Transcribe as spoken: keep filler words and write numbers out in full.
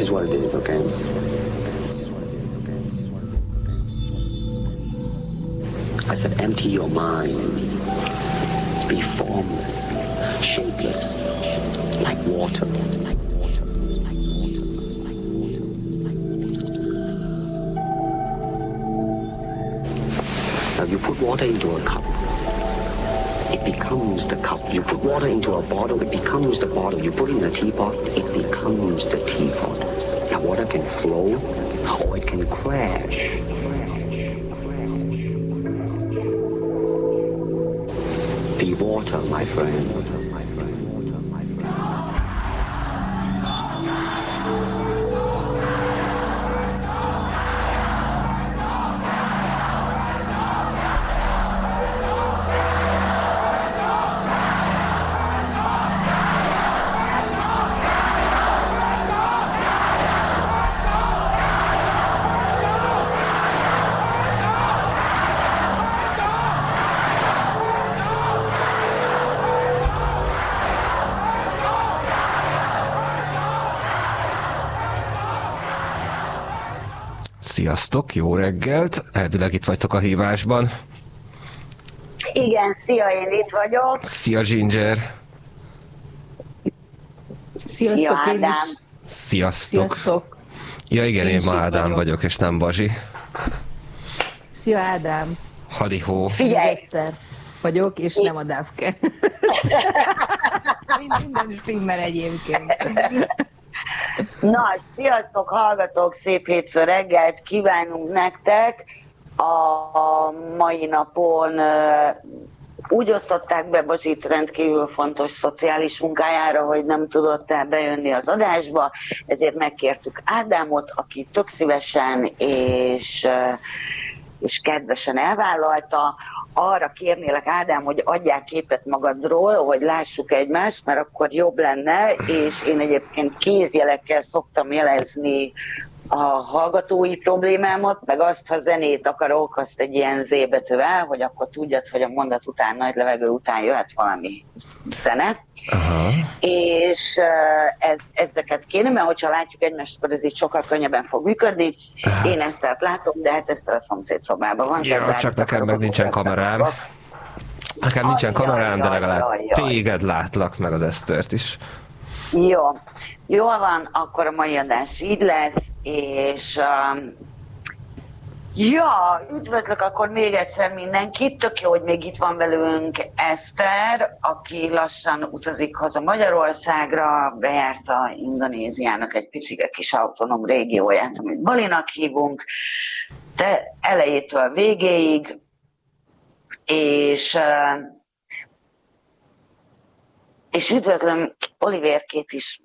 is what it is, okay? I said empty your mind. Be formless, shapeless, like water, like water, like water, like water, like water. Now you put water into a cup, it becomes the cup. You put water into a bottle, it becomes the bottle. You put it in a teapot, it becomes the teapot. Now water can flow or it can crash. Be water, my friend. Water, my friend. Water, my friend. Sziasztok, jó reggelt! Elvileg itt vagytok a hívásban. Igen, szia, én itt vagyok. Szia, Ginger! Sziasztok, Szia, én Ádám. is. Sziasztok! Sziasztok. Ja igen, Én én is ma itt Ádám vagyok. vagyok, és nem Bazsi. Szia, Ádám. Halihó. Figyelj, Eszter vagyok, és nem a Dafke. Minden stimmel egyébként. na, sziasztok, hallgatók, szép hétfő reggelt kívánunk nektek. A mai napon ö, úgy osztották be Bazsit rendkívül fontos szociális munkájára, hogy nem tudott el bejönni az adásba, ezért megkértük Ádámot, aki tök szívesen és, ö, és kedvesen elvállalta. Arra kérnélek, Ádám, hogy adjál képet magadról, hogy lássuk egymást, mert akkor jobb lenne, és én egyébként kézjelekkel szoktam jelezni a hallgatói problémámat, meg azt, ha zenét akarok, azt egy ilyen Z-betűvel, hogy akkor tudjad, hogy a mondat után, nagy levegő után jöhet valami zene. Aha. És uh, ez, ezeket kéne, mert hogyha látjuk egymást, akkor ez így sokkal könnyebben fog működni. Hát. Én ezt látom, de hát ezt a szomszéd szobában van. Ja, tehát csak nekem akarok, meg nincsen akkor kamerám. Nekem nincsen Ajjaj, kamerám, de jaj, legalább jaj, jaj. téged látlak, meg az Esztert is. Jó, jól van, akkor a mai adás így lesz, és um, ja, üdvözlök akkor még egyszer mindenkit, tök jó, hogy még itt van velünk Eszter, aki lassan utazik haza Magyarországra, bejárta Indonéziának egy picike kis autonóm régióját, amit Balinak hívunk, de elejétől végéig, és uh, és üdvözlöm Olivérkét is